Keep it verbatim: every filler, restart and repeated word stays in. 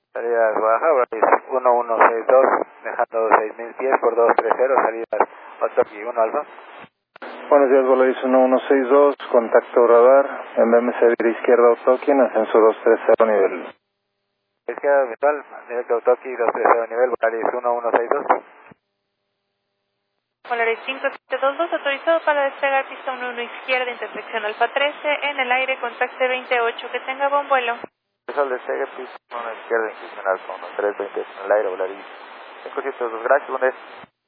Salidas baja, Volaris uno uno seis dos, dejando seis mil pies por dos tres cero, salidas Otoki uno Alfa. Buenos días, Volaris uno uno seis dos, contacto radar, en B M C de izquierda Otoki, en ascenso dos tres cero nivel. Izquierda visual, nivel de Otoki dos tres cero nivel, Volaris uno uno seis dos. Volaris cinco siete dos dos, autorizado para despegar pista uno uno izquierda, intersección Alfa trece, en el aire, contacto veintiocho, que tenga buen vuelo. Eso al despegue, pista uno izquierda, intersección Alfa uno tres veinte en el aire, Volaris cinco siete dos, gracias, buen día.